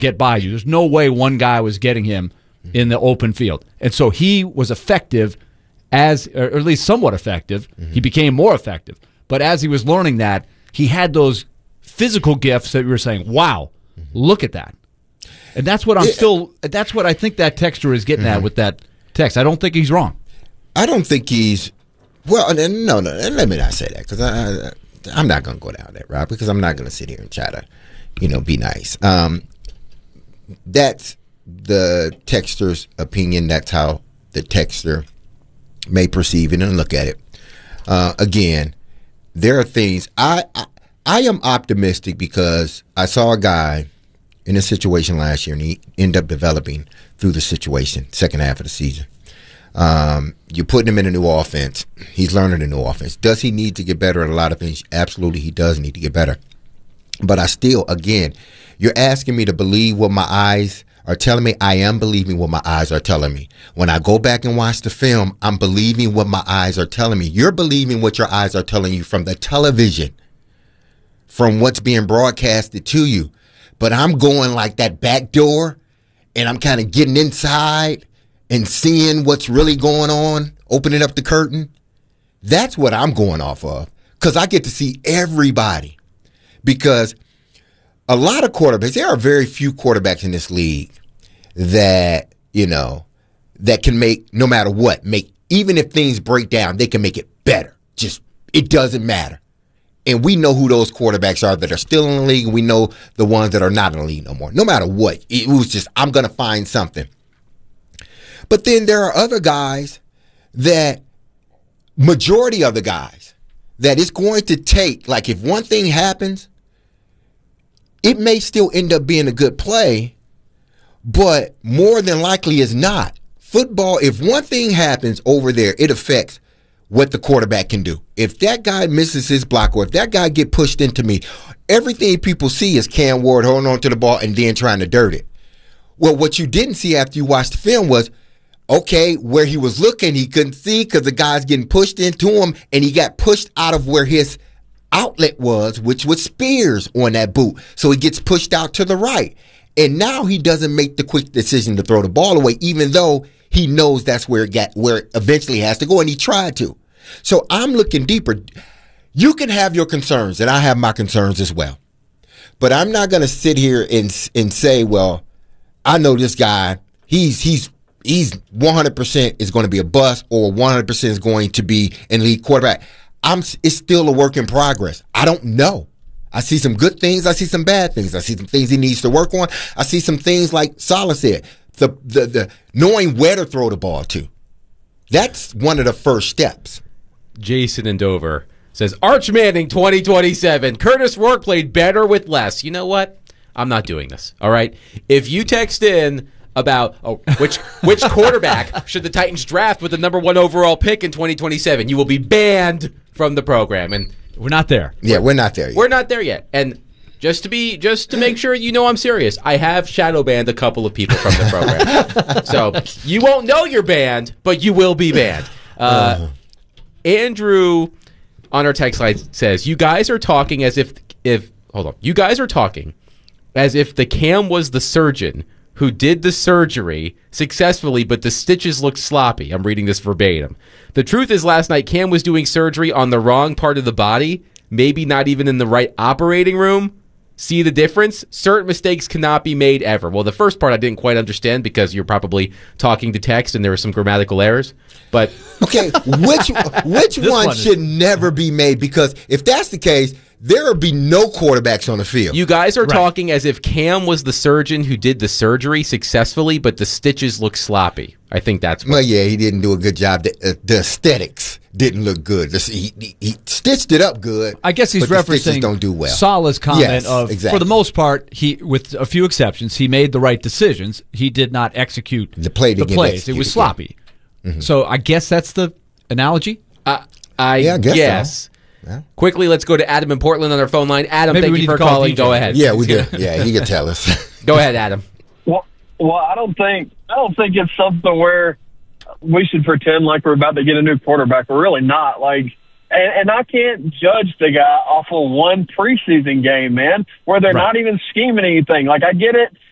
get by you. There's no way one guy was getting him in the open field. And so he was effective or at least somewhat effective. He became more effective. But as he was learning that, he had those physical gifts that we were saying, wow, look at that. And that's what that's what I think that texter is getting at with that text. I don't think he's wrong. I don't think he's, well, no, let me not say that, because I'm not going to go down that route, because I'm not going to sit here and try to, be nice. That's the texter's opinion. That's how the texter may perceive it and look at it. Again, there are things, I am optimistic because I saw a guy in a situation last year, and he ended up developing through the situation, second half of the season. You're putting him in a new offense. He's learning a new offense. Does he need to get better at a lot of things? Absolutely, he does need to get better. But I still, again, you're asking me to believe what my eyes are telling me. I am believing what my eyes are telling me. When I go back and watch the film, I'm believing what my eyes are telling me. You're believing what your eyes are telling you from the television, from what's being broadcasted to you. But I'm going like that back door, and I'm kind of getting inside and seeing what's really going on, opening up the curtain. That's what I'm going off of, because I get to see everybody. Because a lot of quarterbacks, there are very few quarterbacks in this league that, that can make, no matter what, even if things break down, they can make it better. Just, it doesn't matter. And we know who those quarterbacks are that are still in the league, and we know the ones that are not in the league no more. No matter what, it was just, I'm going to find something. But then there are other guys that, majority of the guys, that it's going to take, like if one thing happens, it may still end up being a good play, but more than likely is not. Football, if one thing happens over there, it affects what the quarterback can do. If that guy misses his block, or if that guy get pushed into me, everything people see is Cam Ward holding on to the ball and then trying to dirt it. Well, what you didn't see after you watched the film was, okay, where he was looking, he couldn't see because the guy's getting pushed into him, and he got pushed out of where his outlet was, which was Spears on that boot. So he gets pushed out to the right. And now he doesn't make the quick decision to throw the ball away, even though he knows that's where it eventually has to go, and he tried to. So I'm looking deeper. You can have your concerns, and I have my concerns as well. But I'm not going to sit here and say, well, I know this guy, he's 100% is going to be a bust, or 100% is going to be an elite quarterback. It's still a work in progress. I don't know. I see some good things. I see some bad things. I see some things he needs to work on. I see some things like Saleh said, the knowing where to throw the ball to. That's one of the first steps. Jason in Dover says, Arch Manning 2027. Curtis Rourke played better with less. You know what? I'm not doing this. All right. If you text in about which quarterback should the Titans draft with the number 1 overall pick in 2027, you will be banned from the program. And we're not there. Yeah, we're not there yet. We're not there yet. And just to make sure I'm serious, I have shadow banned a couple of people from the program. So you won't know you're banned, but you will be banned. Andrew on our text line says, you guys are talking as if you guys are talking as if the Cam was the surgeon who did the surgery successfully, but the stitches look sloppy. I'm reading this verbatim. The truth is, last night Cam was doing surgery on the wrong part of the body, maybe not even in the right operating room. See the difference? Certain mistakes cannot be made ever. Well, the first part I didn't quite understand because you're probably talking to text and there were some grammatical errors. But okay, which one should never be made? Because if that's the case, there will be no quarterbacks on the field. You guys are talking as if Cam was the surgeon who did the surgery successfully, but the stitches look sloppy. I think that's what. Well, yeah, he didn't do a good job. The aesthetics didn't look good. He stitched it up good. I guess he's referencing don't do well. Saleh's comment exactly. For the most part, he, with a few exceptions, he made the right decisions. He did not execute the plays. It was sloppy. Mm-hmm. So I guess that's the analogy? I guess. Yeah. Quickly, let's go to Adam in Portland on our phone line. Adam, thank you for calling. Go ahead. Yeah, we do. Yeah, he can tell us. Go ahead, Adam. Well, I don't think it's something where we should pretend like we're about to get a new quarterback. We're really not. And I can't judge the guy off of one preseason game, man, where they're not even scheming anything. I get it.